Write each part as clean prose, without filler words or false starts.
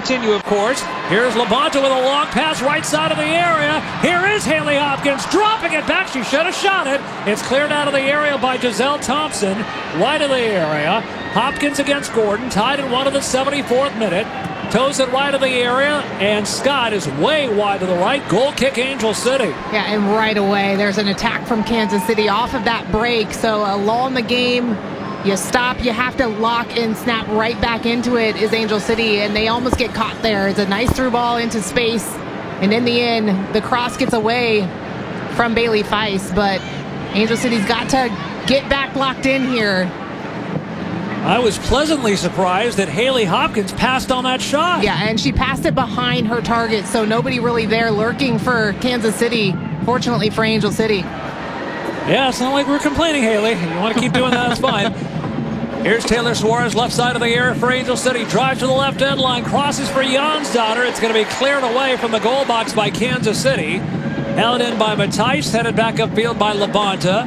continue, of course. Here's Labonte with a long pass right side of the area. Here is Haley Hopkins dropping it back. She should have shot it. It's cleared out of the area by Giselle Thompson. Wide of the area. Hopkins against Gordon. Tied at 1 of the 74th minute. Toes it right of the area, and Scott is way wide to the right. Goal kick, Angel City. Yeah, and right away there's an attack from Kansas City off of that break. So a lull in the game. You stop, you have to lock and snap right back into it is Angel City, and they almost get caught there. It's a nice through ball into space, and in the end, the cross gets away from Bailey Feist, but Angel City's got to get back locked in here. I was pleasantly surprised that Haley Hopkins passed on that shot. Yeah, and she passed it behind her target, so nobody really there lurking for Kansas City, fortunately for Angel City. Yeah, it's not like we're complaining, Haley. You want to keep doing that, that's fine. Here's Taylor Suarez, left side of the area for Angel City. Drives to the left end line, crosses for Jonsdottir. It's going to be cleared away from the goal box by Kansas City. Held in by Matthijs, headed back upfield by Labonte.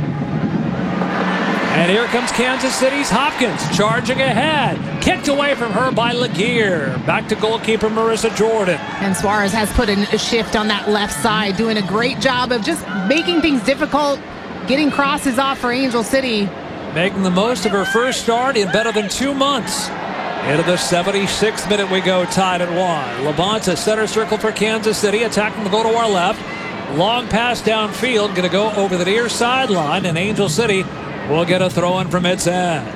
And here comes Kansas City's Hopkins, charging ahead. Kicked away from her by Laguerre. Back to goalkeeper Marissa Jordan. And Suarez has put in a shift on that left side, doing a great job of just making things difficult, getting crosses off for Angel City. Making the most of her first start in better than 2 months. Into the 76th minute we go, tied at 1. Labonte, center circle for Kansas City, attacking the goal to our left. Long pass downfield, going to go over the near sideline, and Angel City will get a throw in from its end.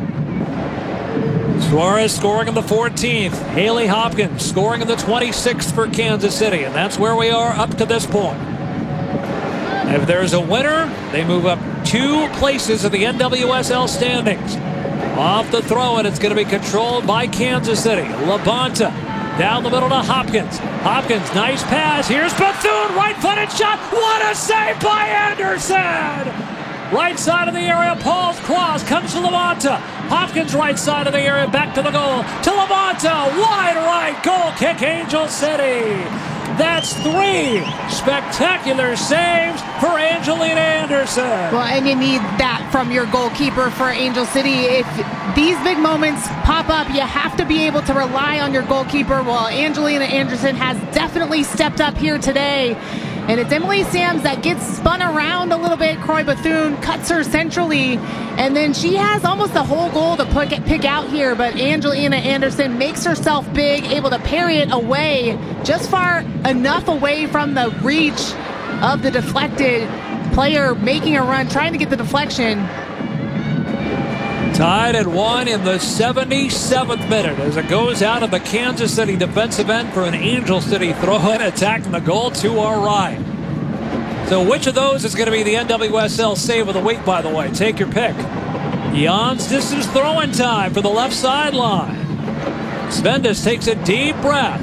Suarez scoring in the 14th. Haley Hopkins scoring in the 26th for Kansas City, and that's where we are up to this point. If there's a winner, they move up 2 places in the NWSL standings. Off the throw, and it's going to be controlled by Kansas City. Labonte down the middle to Hopkins. Hopkins, nice pass. Here's Bethune, right-footed shot. What a save by Anderson! Right side of the area, Paul's cross comes to Labonte. Hopkins right side of the area, back to the goal. To Labonte, wide right, goal kick, Angel City. That's 3 spectacular saves for Angelina Anderson. Well, and you need that from your goalkeeper for Angel City. If these big moments pop up, you have to be able to rely on your goalkeeper. Well, Angelina Anderson has definitely stepped up here today. And it's Emily Sams that gets spun around a little bit. Croy Bethune cuts her centrally, and then she has almost the whole goal to pick out here, but Angelina Anderson makes herself big, able to parry it away, just far enough away from the reach of the deflected player, making a run, trying to get the deflection. Tied at 1 in the 77th minute as it goes out of the Kansas City defensive end for an Angel City throw-in, attacking the goal to our right. So which of those is going to be the NWSL save of the week, by the way? Take your pick. Jan's distance throw-in time for the left sideline. Svendas takes a deep breath.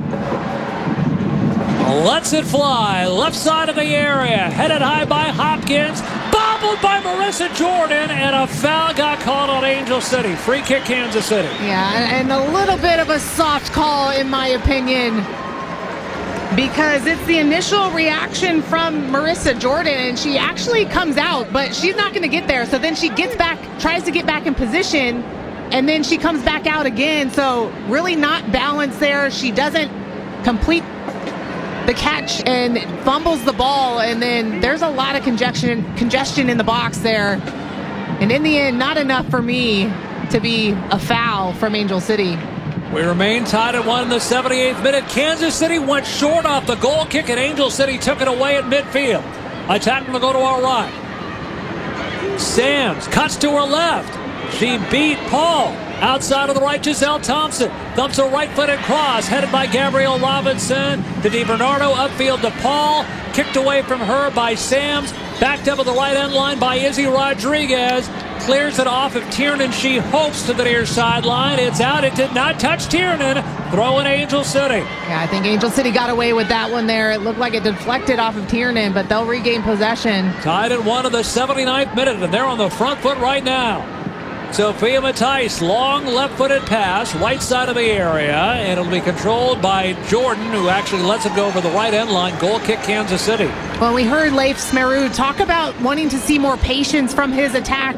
Lets it fly. Left side of the area. Headed high by Hopkins. Bobbled by Marissa Jordan, and a foul got called on Angel City. Free kick, Kansas City. Yeah, and a little bit of a soft call, in my opinion, because it's the initial reaction from Marissa Jordan, and she actually comes out, but she's not going to get there. So then she gets back, tries to get back in position, and then she comes back out again. So really not balanced there. She doesn't complete the catch and fumbles the ball, and then there's a lot of congestion in the box there, and in the end, not enough for me to be a foul from Angel City. We remain tied at 1 in the 78th minute. Kansas City went short off the goal kick, and Angel City took it away at midfield. Attacking the goal to our right. Sams cuts to her left. She beat Paul. Outside of the right, Giselle Thompson thumps a right-footed cross, headed by Gabrielle Robinson to DiBernardo, upfield to Paul, kicked away from her by Sams, backed up at the right end line by Izzy Rodriguez, clears it off of Tiernan, she hopes, to the near sideline. It's out, it did not touch Tiernan, throw in Angel City. Yeah, I think Angel City got away with that one there. It looked like it deflected off of Tiernan, but they'll regain possession. Tied at 1 of the 79th minute, and they're on the front foot right now. Sophia Matthijs, long left-footed pass, right side of the area, and it'll be controlled by Jordan, who actually lets it go over the right end line. Goal kick, Kansas City. Well, we heard Leif Smeru talk about wanting to see more patience from his attack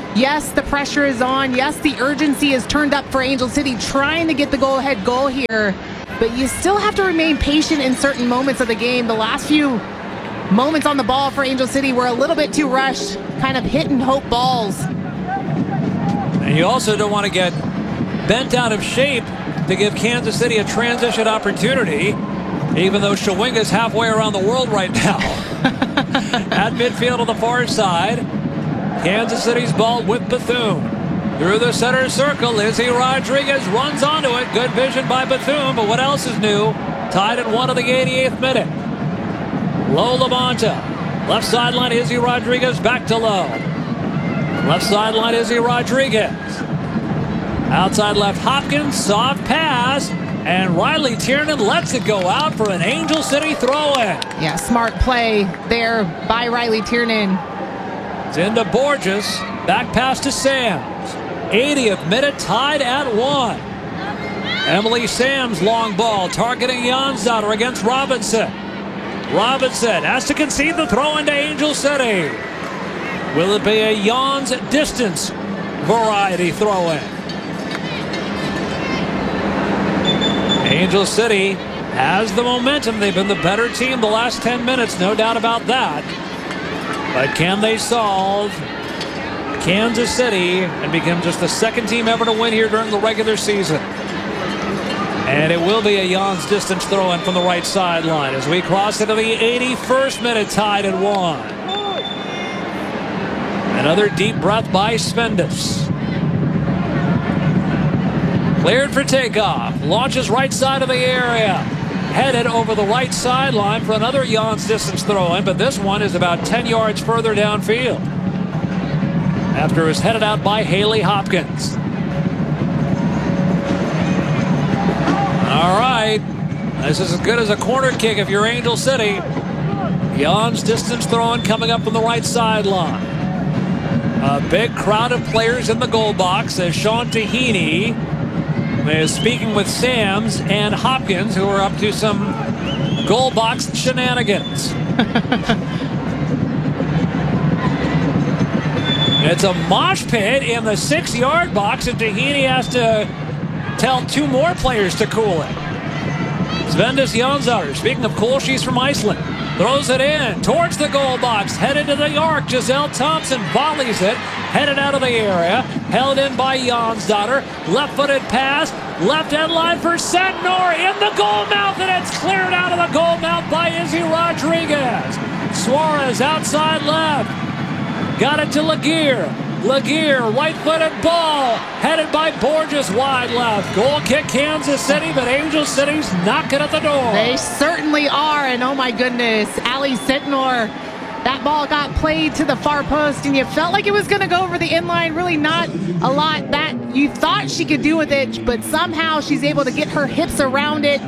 Yes, the pressure is on. Yes, the urgency is turned up for Angel City trying to get the go-ahead goal here. But you still have to remain patient in certain moments of the game. The last few moments on the ball for Angel City were a little bit too rushed, kind of hit and hope balls. And you also don't want to get bent out of shape to give Kansas City a transition opportunity, even though Shawinga's halfway around the world right now. At midfield on the far side, Kansas City's ball with Bethune. Through the center circle, Izzy Rodriguez runs onto it. Good vision by Bethune, but what else is new? Tied at 1 of the 88th minute. Low Labonta. Left sideline, Izzy Rodriguez back to Low. Left sideline, Izzy Rodriguez. Outside left, Hopkins, soft pass, and Riley Tiernan lets it go out for an Angel City throw-in. Yeah, smart play there by Riley Tiernan. It's into Borges, back pass to Sams. 80th minute, tied at 1. Emily Sams, long ball, targeting Jansdotter against Robinson. Robinson has to concede the throw into Angel City. Will it be a Jans distance variety throw-in? Angel City has the momentum. They've been the better team the last 10 minutes, no doubt about that. But can they solve Kansas City and become just the second team ever to win here during the regular season? And it will be a Jans distance throw-in from the right sideline as we cross into the 81st minute, tied at 1. Another deep breath by Svendis. Cleared for takeoff. Launches right side of the area. Headed over the right sideline for another Jans distance throw-in, but this one is about 10 yards further downfield. After it was headed out by Haley Hopkins. All right. This is as good as a corner kick if you're Angel City. Jans distance throw-in coming up from the right sideline. A big crowd of players in the goal box as Sean Tahini is speaking with Sams and Hopkins, who are up to some goal box shenanigans. It's a mosh pit in the 6-yard box, and Tahini has to tell 2 more players to cool it. Svendis Jansdotter, speaking of cool, she's from Iceland. Throws it in towards the goal box, headed to the arc. Giselle Thompson volleys it, headed out of the area, held in by Jansdotter. Left-footed pass, left end line for Sentnor in the goal mouth, and it's cleared out of the goal mouth by Izzy Rodriguez. Suarez outside left, got it to Laguerre. Laguerre, right-footed ball, headed by Borges wide left. Goal kick Kansas City, but Angel City's knocking at the door. They certainly are, and oh my goodness, Ali Sentnor, that ball got played to the far post, and you felt like it was going to go over the inline. Really not a lot that you thought she could do with it, but somehow she's able to get her hips around it,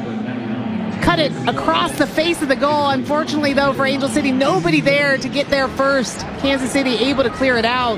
cut it across the face of the goal. Unfortunately, though, for Angel City, nobody there to get there first. Kansas City able to clear it out.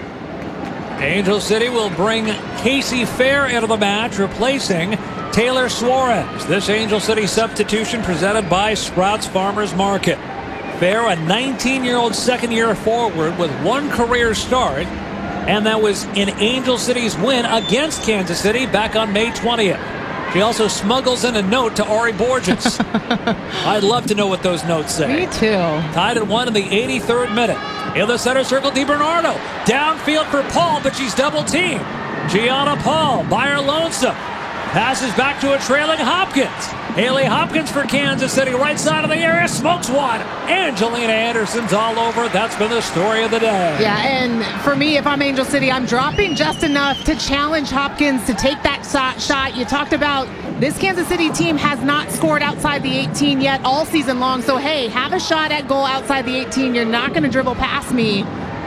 Angel City will bring Casey Fair into the match, replacing Taylor Suarez. This Angel City substitution presented by Sprouts Farmers Market. Fair, a 19-year-old second-year forward with 1 career start, and that was in Angel City's win against Kansas City back on May 20th. She also smuggles in a note to Ari Borges. I'd love to know what those notes say. Me too. Tied at 1 in the 83rd minute. In the center circle, DiBernardo. Downfield for Paul, but she's double-teamed. Gianna Paul by her lonesome. Passes back to a trailing Hopkins. Haley Hopkins for Kansas City. Right side of the area. Smokes one. Angelina Anderson's all over. That's been the story of the day. Yeah, and for me, if I'm Angel City, I'm dropping just enough to challenge Hopkins to take that shot. You talked about this Kansas City team has not scored outside the 18 yet all season long. So, hey, have a shot at goal outside the 18. You're not going to dribble past me.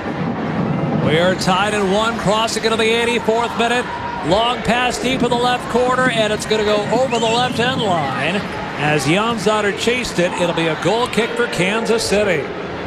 We are tied at 1, crossing into the 84th minute. Long pass deep in the left corner, and it's going to go over the left end line. As Jansdotter chased it, it'll be a goal kick for Kansas City.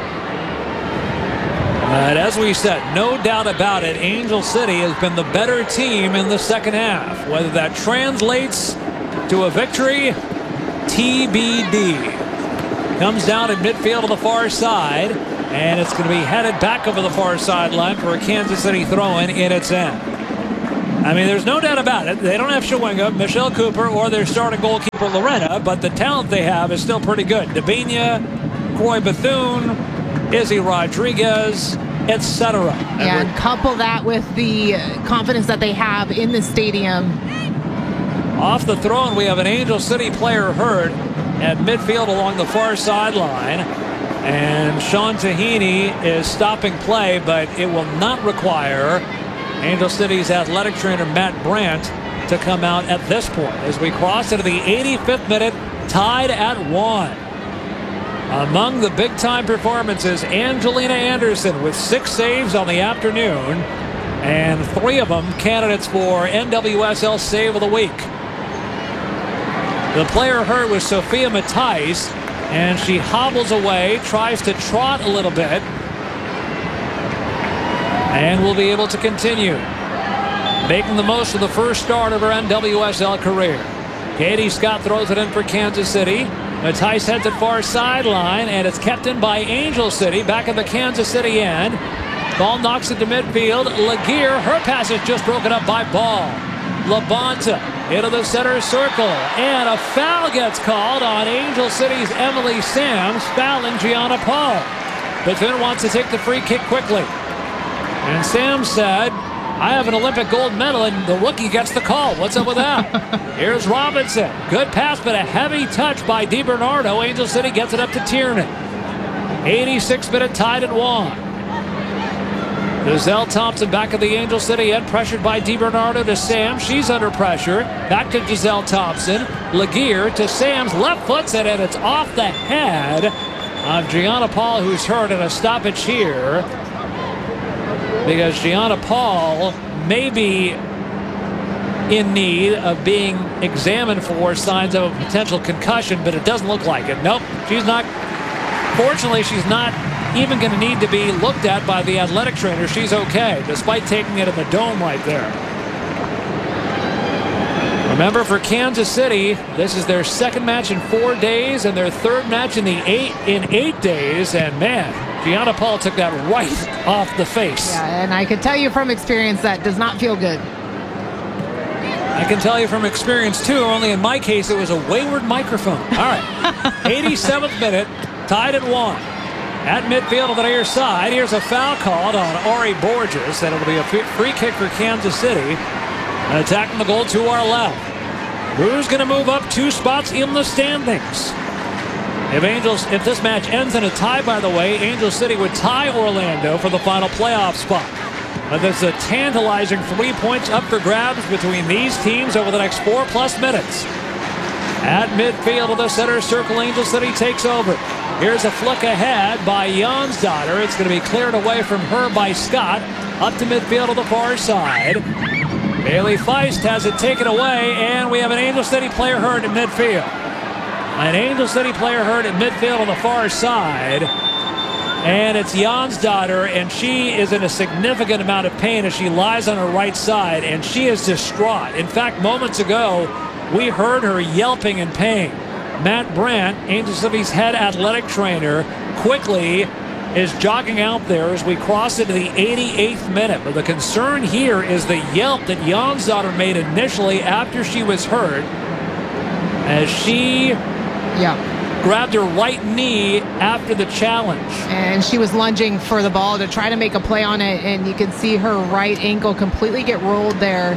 And as we said, no doubt about it, Angel City has been the better team in the second half. Whether that translates to a victory, TBD. Comes down in midfield on the far side. And it's going to be headed back over the far sideline for a Kansas City throw-in in its end. I mean, there's no doubt about it. They don't have Shawinga, Michelle Cooper, or their starting goalkeeper, Lorena, but the talent they have is still pretty good. Debinha, Croy Bethune, Izzy Rodriguez, etc. Yeah, and couple that with the confidence that they have in the stadium. Off the throw-in, we have an Angel City player hurt at midfield along the far sideline. And Sean Tahini is stopping play, but it will not require Angel City's athletic trainer Matt Brandt to come out at this point as we cross into the 85th minute, tied at 1. Among the big-time performances, Angelina Anderson with 6 saves on the afternoon, and 3 of them candidates for NWSL Save of the Week. The player hurt was Sophia Matthijs, and she hobbles away, tries to trot a little bit, and will be able to continue making the most of the first start of her NWSL career. Katie Scott throws it in for Kansas City. Matthijs heads it far sideline, and it's kept in by Angel City back at the Kansas City end. Ball knocks it to midfield. Laguerre, her pass is just broken up by Ball. Labonta into the center circle, and a foul gets called on Angel City's Emily Sams, fouling Gianna Paul. Bethune wants to take the free kick quickly. And Sam said, I have an Olympic gold medal, and the rookie gets the call. What's up with that? Here's Robinson. Good pass, but a heavy touch by DiBernardo. Angel City gets it up to Tiernan. 86 minute, tied at 1. Giselle Thompson back at the Angel City end, pressured by DiBernardo to Sam. She's under pressure. Back to Giselle Thompson. Laguerre to Sam's left foot, and it's off the head of Gianna Paul, who's hurt, and a stoppage here, because Gianna Paul may be in need of being examined for signs of a potential concussion, but it doesn't look like it. Nope, she's not. Fortunately, she's not even going to need to be looked at by the athletic trainer. She's okay, despite taking it in the dome right there. Remember, for Kansas City, this is their second match in 4 days and their third match in 8 days. And man, Gianna Paul took that right off the face. Yeah, and I can tell you from experience that does not feel good. I can tell you from experience too, only in my case it was a wayward microphone. All right, 87th minute, tied at 1. At midfield on the near side, here's a foul called on Ari Borges, and it'll be a free kick for Kansas City. And attacking the goal to our left. Who's going to move up 2 spots in the standings? If this match ends in a tie, by the way, Angel City would tie Orlando for the final playoff spot. But there's a tantalizing 3 points up for grabs between these teams over the next 4+ minutes. At midfield of the center circle, Angel City takes over. Here's a flick ahead by Jonsdottir. It's going to be cleared away from her by Scott. Up to midfield of the far side. Bailey Feist has it taken away, and we have an Angel City player hurt in midfield. An Angel City player hurt at midfield on the far side. And it's Jonsdottir, and she is in a significant amount of pain as she lies on her right side, and she is distraught. In fact, moments ago, we heard her yelping in pain. Matt Brandt, Angel City's head athletic trainer, quickly is jogging out there as we cross into the 88th minute. But the concern here is the yelp that Jonsdottir made initially after she was hurt, as she grabbed her right knee after the challenge. And she was lunging for the ball to try to make a play on it, and you can see her right ankle completely get rolled there.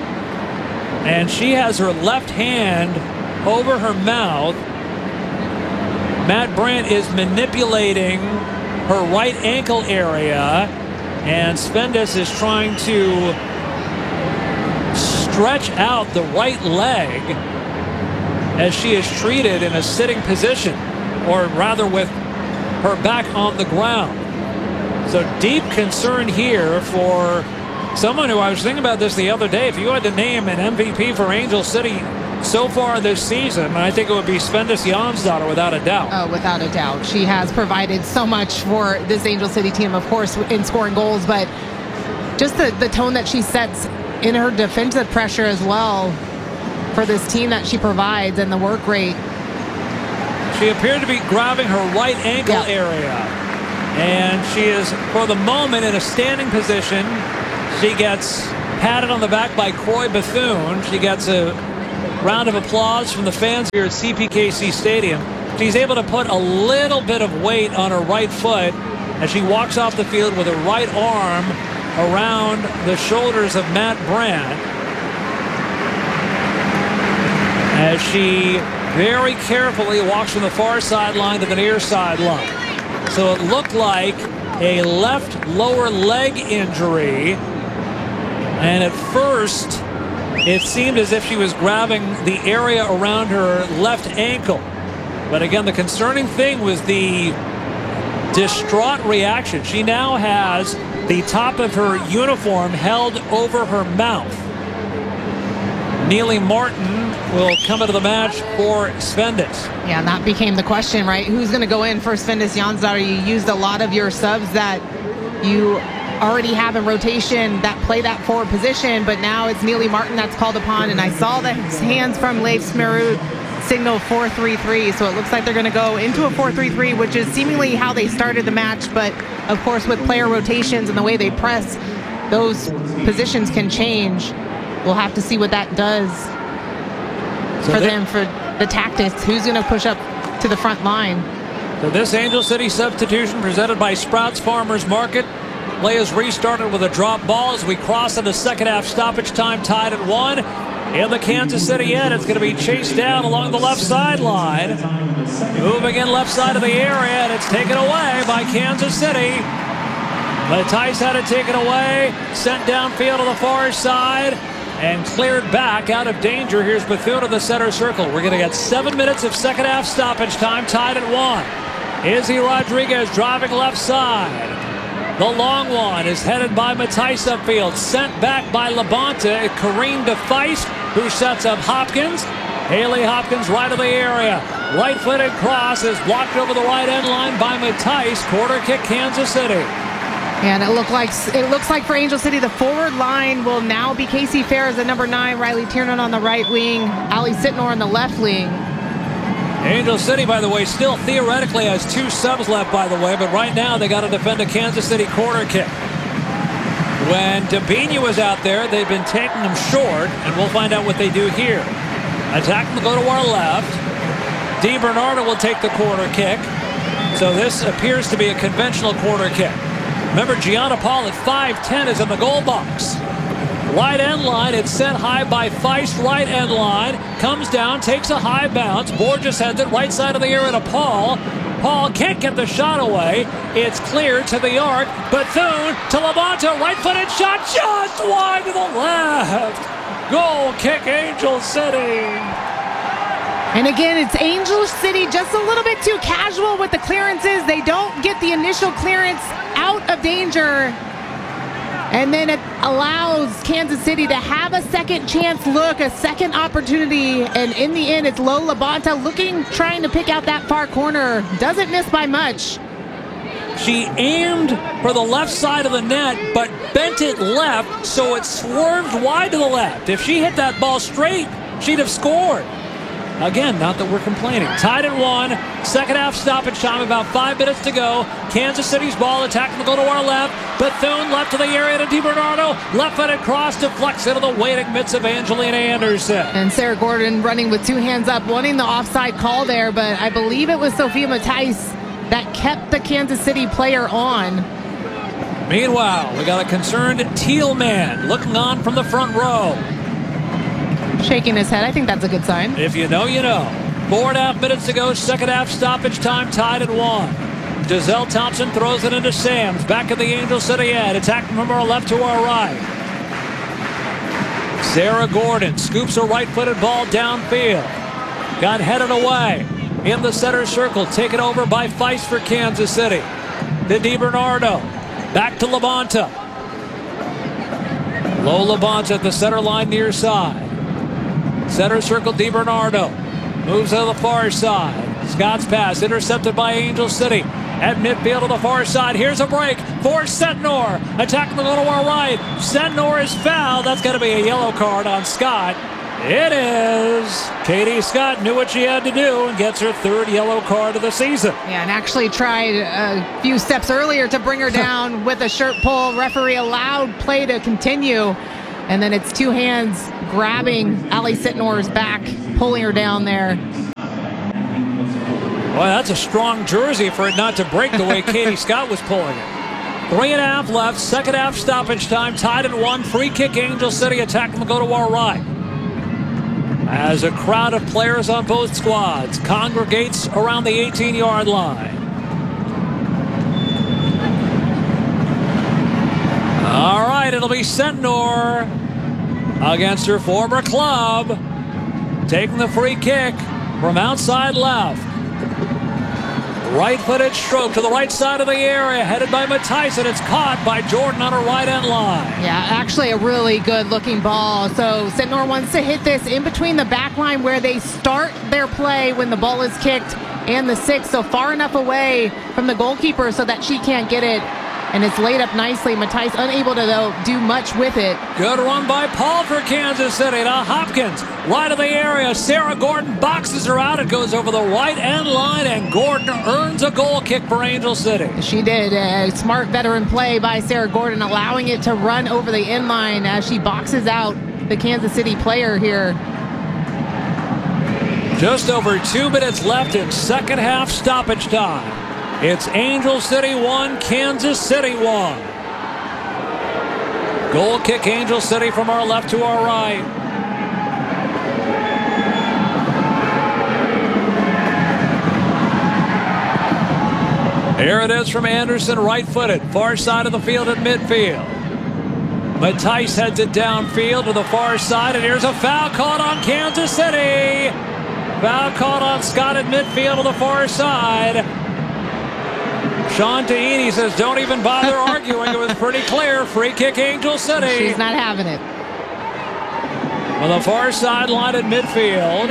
And she has her left hand over her mouth. Matt Brandt is manipulating her right ankle area, and Spendes is trying to stretch out the right leg as she is treated in a sitting position, or rather with her back on the ground. So deep concern here for someone who, I was thinking about this the other day, if you had to name an MVP for Angel City so far this season, I think it would be Spendes Jonsdottir without a doubt. Oh, without a doubt. She has provided so much for this Angel City team, of course, in scoring goals, but just the tone that she sets in her defensive pressure as well for this team that she provides, and the work rate. She appeared to be grabbing her right ankle area. And she is, for the moment, in a standing position. She gets patted on the back by Croy Bethune. She gets a round of applause from the fans here at CPKC Stadium. She's able to put a little bit of weight on her right foot as she walks off the field with her right arm around the shoulders of Matt Brandt, as she very carefully walks from the far sideline to the near sideline. So it looked like a left lower leg injury, and at first it seemed as if she was grabbing the area around her left ankle. But again, the concerning thing was the distraught reaction. She now has the top of her uniform held over her mouth. Neely Martin will come into the match for Svendes. Yeah, and that became the question, right? Who's going to go in for Svendes Jonsdottir? You used a lot of your subs that you already have in rotation that play that forward position, but now it's Neely Martin that's called upon, and I saw the hands from Leif Smerud signal 4-3-3, so it looks like they're going to go into a 4-3-3, which is seemingly how they started the match, but of course with player rotations and the way they press, those positions can change. We'll have to see what that does for them, for the tactics. Who's going to push up to the front line? So this Angel City substitution presented by Sprouts Farmers Market. Play is restarted with a drop ball as we cross into second half stoppage time, tied at 1. In the Kansas City end, it's going to be chased down along the left sideline. Moving in left side of the area, and it's taken away by Kansas City. Matthijs had it taken away, sent downfield to the far side, and cleared back out of danger. Here's Bethune in the center circle. We're going to get 7 minutes of second half stoppage time, tied at 1. Izzy Rodriguez driving left side. The long one is headed by Matthijs upfield, sent back by Labonte. Kareem DeFeist, who sets up Hopkins. Haley Hopkins right of the area. Right-footed cross is blocked over the right end line by Matthijs. Quarter kick, Kansas City. And it looks like for Angel City, the forward line will now be Casey Ferris at number 9, Riley Tiernan on the right wing, Ali Sitnor on the left wing. Angel City, by the way, still theoretically has 2 subs left, by the way, but right now they got to defend a Kansas City corner kick. When Dabini was out there, they've been taking them short, and we'll find out what they do here. Attack will go to our left. DiBernardo will take the corner kick. So this appears to be a conventional corner kick. Remember, Gianna Paul at 5'10" is in the goal box. Right end line, it's sent high by Feist, right end line, comes down, takes a high bounce. Borges heads it right side of the area to Paul. Paul can't get the shot away. It's cleared to the arc. Bethune to Labonte, right-footed shot, just wide to the left. Goal kick, Angel City. And again, it's Angel City just a little bit too casual with the clearances. They don't get the initial clearance out of danger. And then it allows Kansas City to have a second chance look, a second opportunity. And in the end, it's Lo Labonte trying to pick out that far corner. Doesn't miss by much. She aimed for the left side of the net, but bent it left, so it swerved wide to the left. If she hit that ball straight, she'd have scored. Again, not that we're complaining. Tied at 1. Second half stoppage time, about 5 minutes to go. Kansas City's ball, attack will go to our left. Bethune left to the area to DiBernardo. Left-footed cross deflects into the waiting mitts of Angelina Anderson. And Sarah Gordon running with 2 hands up, wanting the offside call there, but I believe it was Sophia Matthijs that kept the Kansas City player on. Meanwhile, we got a concerned Thielman looking on from the front row. Shaking his head. I think that's a good sign. If you know, you know. 4.5 minutes to go. Second half stoppage time, tied at 1. Giselle Thompson throws it into Sams. Back at the Angel City end. Attack from our left to our right. Sarah Gordon scoops a right-footed ball downfield. Got headed away. In the center circle. Taken over by Feist for Kansas City. To DiBernardo. Back to Labonte. Lo Labonte at the center line near side. Center circle, DiBernardo moves to the far side. Scott's pass intercepted by Angel City. At midfield to the far side. Here's a break for Sentnor. Attacking the little to our right. Sentnor is fouled. That's going to be a yellow card on Scott. It is. Katie Scott knew what she had to do and gets her third yellow card of the season. Yeah, and actually tried a few steps earlier to bring her down with a shirt pull. Referee allowed play to continue. And then it's two hands grabbing Allie Sitnor's back, pulling her down there. Boy, that's a strong jersey for it not to break the way Katie Scott was pulling it. 3.5 left, second half stoppage time, tied at 1. Free kick, Angel City attacking will go to our right. As a crowd of players on both squads congregates around the 18-yard line. All right, it'll be Sentnor against her former club, taking the free kick from outside left. Right-footed stroke to the right side of the area, headed by Matthijs, and it's caught by Jordan on her right end line. Yeah, actually a really good-looking ball. So Sentnor wants to hit this in between the back line where they start their play when the ball is kicked and the 6, so far enough away from the goalkeeper so that she can't get it. And it's laid up nicely. Matthijs unable to, though, do much with it. Good run by Paul for Kansas City. Now Hopkins, right of the area. Sarah Gordon boxes her out. It goes over the right end line, and Gordon earns a goal kick for Angel City. She did. A smart veteran play by Sarah Gordon, allowing it to run over the end line as she boxes out the Kansas City player here. Just over 2 minutes left in second half stoppage time. It's Angel City 1, Kansas City 1. Goal kick, Angel City from our left to our right. Here it is from Anderson, right-footed, far side of the field at midfield. Matthijs heads it downfield to the far side, and here's a foul called on Kansas City. Foul called on Scott at midfield to the far side. Sean Tahini says, don't even bother arguing. It was pretty clear. Free kick, Angel City. She's not having it. On the far sideline at midfield.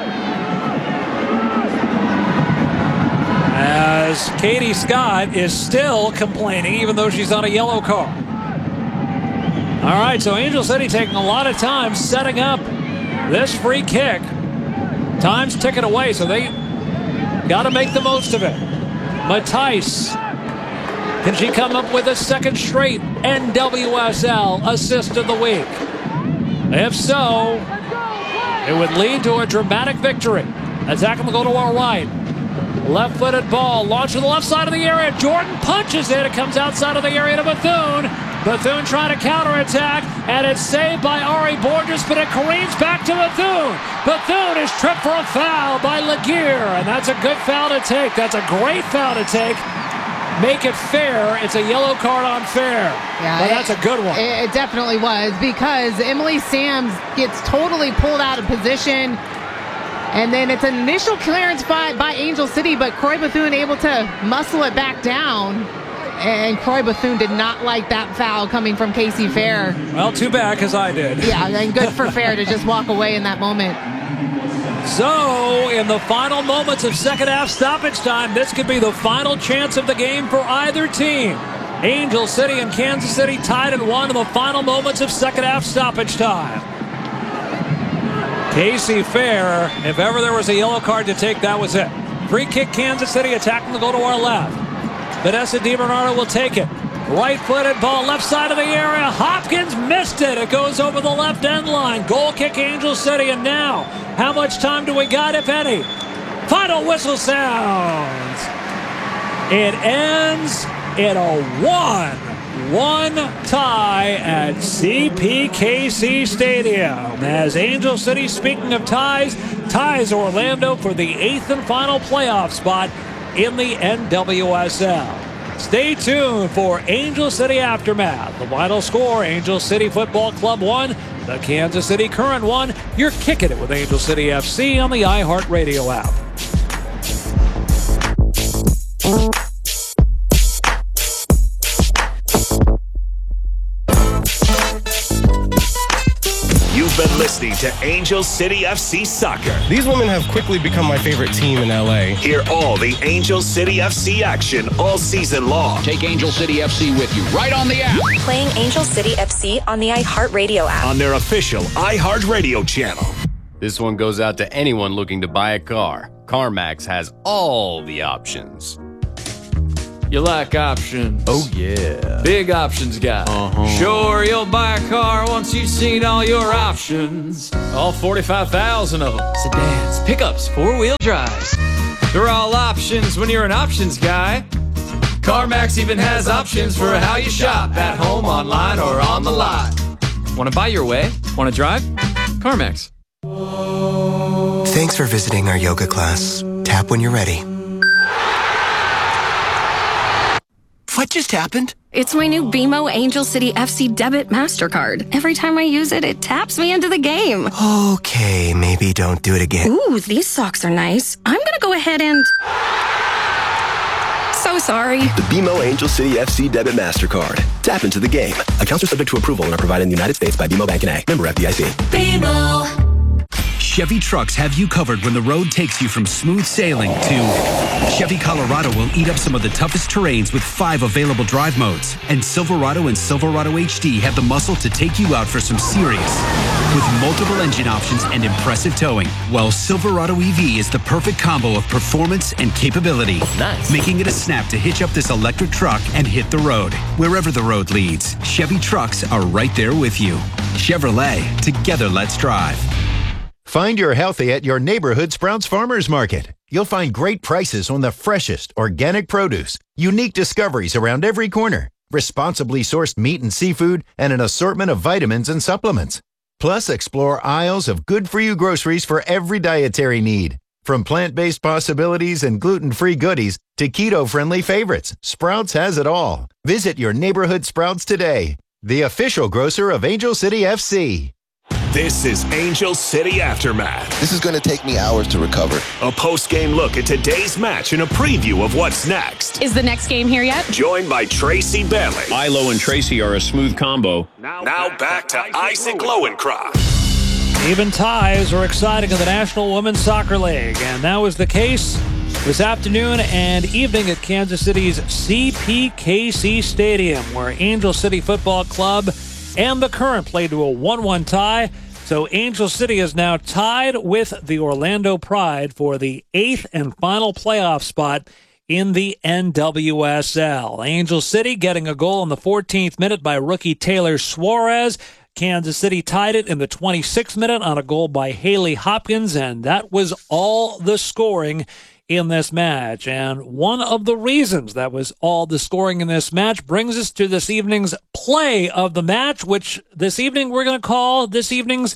As Katie Scott is still complaining, even though she's on a yellow card. All right, so Angel City taking a lot of time setting up this free kick. Time's ticking away, so they got to make the most of it. Matthijs, can she come up with a second straight NWSL assist of the week? If so, it would lead to a dramatic victory. Attack will go to our right. Left-footed ball, launched to the left side of the area. Jordan punches it. It comes outside of the area to Bethune. Bethune trying to counterattack, and it's saved by Ari Borges, but it careens back to Bethune. Bethune is tripped for a foul by Laguerre, and that's a good foul to take. That's a great foul to take. Make it fair. It's a yellow card on fair. Yeah, but that's a good one. It definitely was, because Emily Sams gets totally pulled out of position. And then it's an initial clearance by Angel City, but Croy Bethune able to muscle it back down. And Croy Bethune did not like that foul coming from Casey Fair. Well, too bad, because I did. Yeah, and good for Fair to just walk away in that moment. So, in the final moments of second half stoppage time, this could be the final chance of the game for either team. Angel City and Kansas City tied at 1 in the final moments of second half stoppage time. Casey Fair, if ever there was a yellow card to take, that was it. Free kick, Kansas City attacking to go to our left. Vanessa DiBernardo will take it. Right-footed ball, left side of the area. Hopkins missed it. It goes over the left end line. Goal kick, Angel City. And now, how much time do we got, if any? Final whistle sounds. It ends in a 1-1 tie at CPKC Stadium. As Angel City, speaking of ties Orlando for the 8th and final playoff spot in the NWSL. Stay tuned for Angel City Aftermath. The final score, Angel City Football Club 1, the Kansas City Current 1. You're kicking it with Angel City FC on the iHeartRadio app. You've been listening to Angel City FC Soccer. These women have quickly become my favorite team in LA. Hear all the Angel City FC action all season long. Take Angel City FC with you right on the app. Playing Angel City FC on the iHeartRadio app. On their official iHeartRadio channel. This one goes out to anyone looking to buy a car. CarMax has all the options. You like options? Oh, yeah. Big options guy. Sure, you'll buy a car once you've seen all your options. All 45,000 of them. Sedans, pickups, four-wheel drives. They're all options when you're an options guy. CarMax even has options for how you shop, at home, online, or on the lot. Want to buy your way? Want to drive? CarMax. Thanks for visiting our yoga class. Tap when you're ready. What just happened? It's my new BMO Angel City FC Debit MasterCard. Every time I use it, it taps me into the game. Okay, maybe don't do it again. Ooh, these socks are nice. I'm gonna go ahead and... So sorry. The BMO Angel City FC Debit MasterCard. Tap into the game. Accounts are subject to approval and are provided in the United States by BMO Bank and A. Member FDIC. BMO. Chevy trucks have you covered when the road takes you from smooth sailing to Chevy Colorado will eat up some of the toughest terrains with 5 available drive modes. And Silverado and Silverado HD have the muscle to take you out for some serious. With multiple engine options and impressive towing, well, Silverado EV is the perfect combo of performance and capability. Nice. Making it a snap to hitch up this electric truck and hit the road. Wherever the road leads, Chevy trucks are right there with you. Chevrolet, together let's drive. Find your healthy at your neighborhood Sprouts Farmers Market. You'll find great prices on the freshest organic produce, unique discoveries around every corner, responsibly sourced meat and seafood, and an assortment of vitamins and supplements. Plus, explore aisles of good-for-you groceries for every dietary need. From plant-based possibilities and gluten-free goodies to keto-friendly favorites, Sprouts has it all. Visit your neighborhood Sprouts today, the official grocer of Angel City FC. This is Angel City Aftermath. This is going to take me hours to recover. A post-game look at today's match and a preview of what's next. Is the next game here yet? Joined by Tracy Bailey. Ilo and Tracy are a smooth combo. Now back to Isaac Lowenkron. Even ties are exciting in the National Women's Soccer League, and that was the case this afternoon and evening at Kansas City's CPKC Stadium, where Angel City Football Club and the Current played to a 1-1 tie. So Angel City is now tied with the Orlando Pride for the 8th and final playoff spot in the NWSL. Angel City getting a goal in the 14th minute by rookie Taylor Suarez. Kansas City tied it in the 26th minute on a goal by Haley Hopkins, and that was all the scoring in this match. And one of the reasons that was all the scoring in this match brings us to this evening's play of the match, which this evening we're going to call this evening's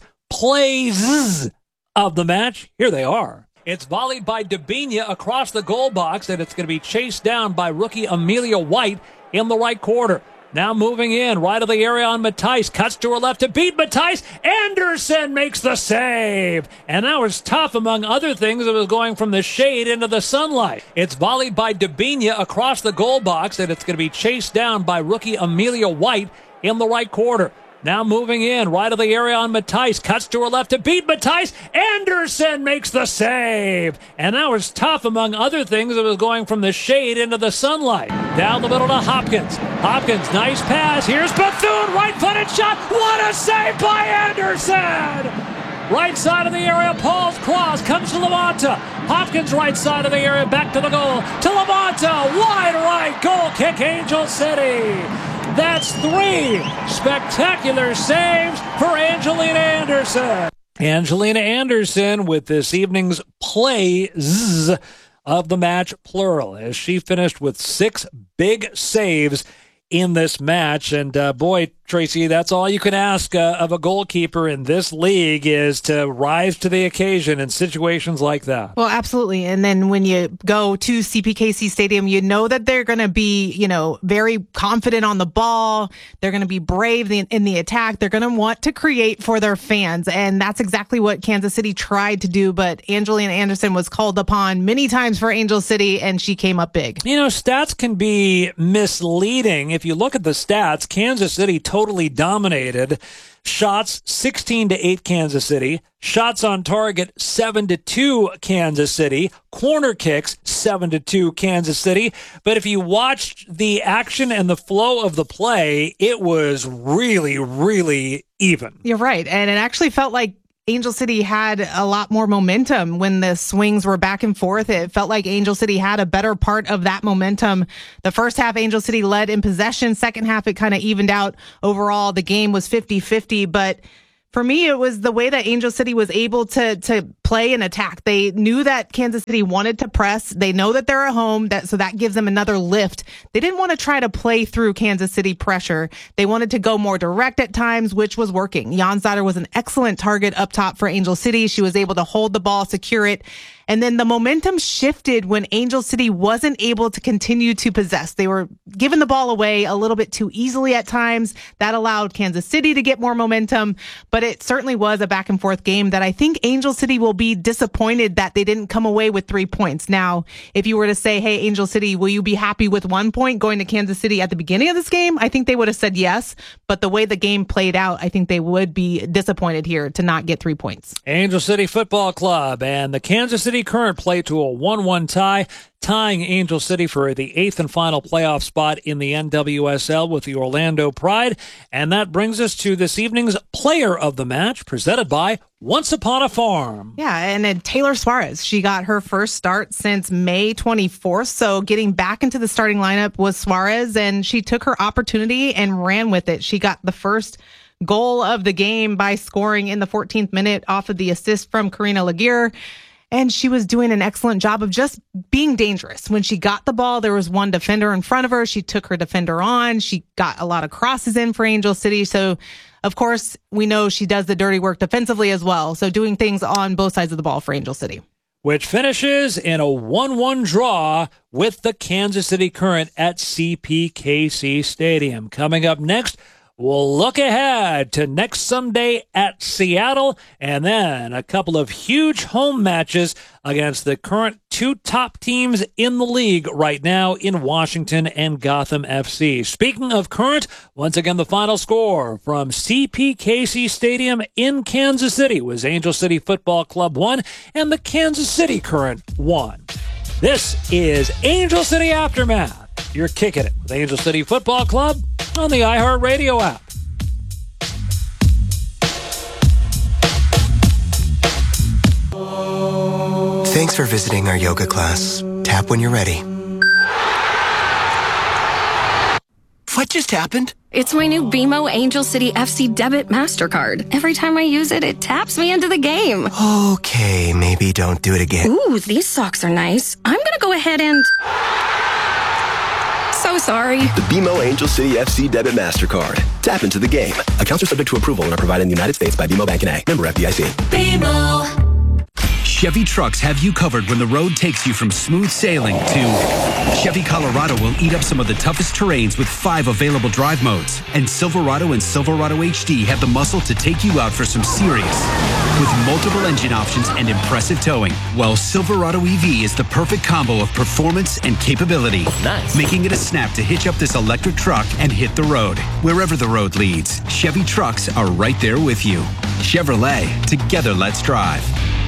plays of the match. Here they are. It's volleyed by Debinha across the goal box, and it's going to be chased down by rookie Amelia White in the right quarter. Now moving in, right of the area on Matthijs. Cuts to her left to beat Matthijs. Anderson makes the save. And that was tough, among other things. It was going from the shade into the sunlight. It's volleyed by Debinha across the goal box, and it's going to be chased down by rookie Amelia White in the right quarter. Now moving in, right of the area on Matthijs. Cuts to her left to beat Matthijs. Anderson makes the save. And that was tough, among other things. It was going from the shade into the sunlight. Down the middle to Hopkins. Hopkins, nice pass. Here's Bethune, right-footed shot. What a save by Anderson! Right side of the area, Paul's cross comes to Lamonta. Hopkins right side of the area, back to the goal. To Lamonta, wide right, goal kick, Angel City. That's 3 spectacular saves for Angelina Anderson. Angelina Anderson with this evening's plays of the match, plural, as she finished with 6 big saves in this match. And boy, Tracy, that's all you can ask of a goalkeeper in this league, is to rise to the occasion in situations like that. Well, absolutely. And then when you go to CPKC Stadium, you know that they're going to be, very confident on the ball. They're going to be brave in the attack. They're going to want to create for their fans. And that's exactly what Kansas City tried to do. But Angelina Anderson was called upon many times for Angel City, and she came up big. Stats can be misleading. If you look at the stats, Kansas City totally dominated. Shots 16-8 Kansas City. Shots on target 7-2 Kansas City. Corner kicks 7-2 Kansas City. But if you watched the action and the flow of the play, it was really, really even. You're right. And it actually felt like Angel City had a lot more momentum when the swings were back and forth. It felt like Angel City had a better part of that momentum. The first half, Angel City led in possession. Second half, it kind of evened out. Overall, the game was 50-50, but for me, it was the way that Angel City was able to play and attack. They knew that Kansas City wanted to press. They know that they're at home, so that gives them another lift. They didn't want to try to play through Kansas City pressure. They wanted to go more direct at times, which was working. Jonsdottir was an excellent target up top for Angel City. She was able to hold the ball, secure it. And then the momentum shifted when Angel City wasn't able to continue to possess. They were giving the ball away a little bit too easily at times. That allowed Kansas City to get more momentum, but it certainly was a back and forth game that I think Angel City will be disappointed that they didn't come away with 3 points. Now, if you were to say, hey, Angel City, will you be happy with 1 point going to Kansas City at the beginning of this game? I think they would have said yes, but the way the game played out, I think they would be disappointed here to not get 3 points. Angel City Football Club and the Kansas City Current play to a 1-1 tie, tying Angel City for the 8th and final playoff spot in the NWSL with the Orlando Pride. And that brings us to this evening's player of the match, presented by Once Upon a Farm. Yeah, and then Taylor Suarez, she got her first start since May 24th. So getting back into the starting lineup was Suarez, and she took her opportunity and ran with it. She got the first goal of the game by scoring in the 14th minute off of the assist from Karina Laguerre. And she was doing an excellent job of just being dangerous. When she got the ball, there was one defender in front of her. She took her defender on. She got a lot of crosses in for Angel City. So, of course, we know she does the dirty work defensively as well. So doing things on both sides of the ball for Angel City. Which finishes in a 1-1 draw with the Kansas City Current at CPKC Stadium. Coming up next, we'll look ahead to next Sunday at Seattle, and then a couple of huge home matches against the current 2 top teams in the league right now in Washington and Gotham FC. Speaking of current, once again, the final score from CPKC Stadium in Kansas City was Angel City Football Club 1 and the Kansas City Current 1. This is Angel City Aftermath. You're kicking it with Angel City Football Club on the iHeartRadio app. Thanks for visiting our yoga class. Tap when you're ready. What just happened? It's my new BMO Angel City FC Debit MasterCard. Every time I use it, it taps me into the game. Okay, maybe don't do it again. Ooh, these socks are nice. I'm gonna go ahead and... So sorry. The BMO Angel City FC Debit MasterCard. Tap into the game. Accounts are subject to approval and are provided in the United States by BMO Bank N.A. Member FDIC. BMO. Chevy Trucks have you covered when the road takes you from smooth sailing to Chevy Colorado will eat up some of the toughest terrains with 5 available drive modes. And Silverado and Silverado HD have the muscle to take you out for some serious. With multiple engine options and impressive towing, well, Silverado EV is the perfect combo of performance and capability. Nice. Making it a snap to hitch up this electric truck and hit the road. Wherever the road leads, Chevy Trucks are right there with you. Chevrolet, together let's drive.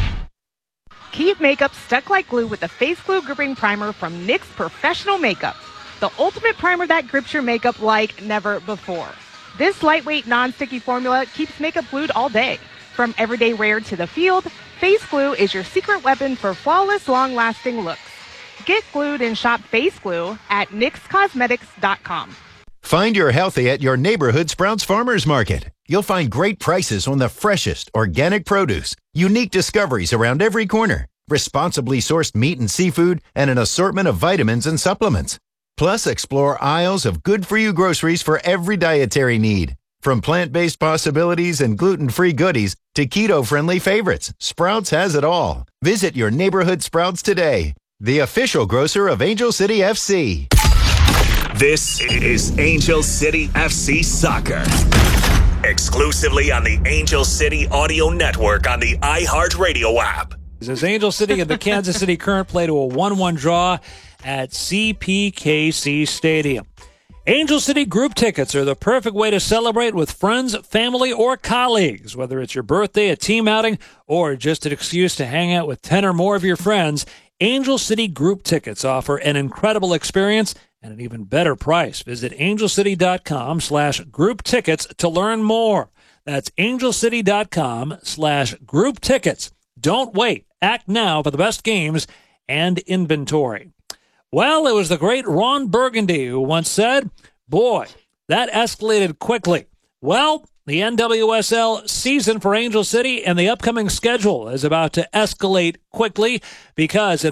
Keep makeup stuck like glue with the Face Glue Gripping Primer from NYX Professional Makeup. The ultimate primer that grips your makeup like never before. This lightweight, non-sticky formula keeps makeup glued all day. From everyday wear to the field, Face Glue is your secret weapon for flawless, long-lasting looks. Get glued and shop Face Glue at NYXCosmetics.com. Find your healthy at your neighborhood Sprouts Farmers Market. You'll find great prices on the freshest organic produce, unique discoveries around every corner, responsibly sourced meat and seafood, and an assortment of vitamins and supplements. Plus, explore aisles of good-for-you groceries for every dietary need. From plant-based possibilities and gluten-free goodies to keto-friendly favorites, Sprouts has it all. Visit your neighborhood Sprouts today, the official grocer of Angel City FC. This is Angel City FC Soccer. Exclusively on the Angel City Audio Network on the iHeartRadio app. As Angel City and the Kansas City Current play to a 1-1 draw at CPKC Stadium. Angel City group tickets are the perfect way to celebrate with friends, family, or colleagues. Whether it's your birthday, a team outing, or just an excuse to hang out with 10 or more of your friends, Angel City group tickets offer an incredible experience and an even better price. Visit angelcity.com/group tickets to learn more. That's angelcity.com/group tickets. Don't wait. Act now for the best games and inventory. Well, it was the great Ron Burgundy who once said, boy, that escalated quickly. Well, the NWSL season for Angel City and the upcoming schedule is about to escalate quickly because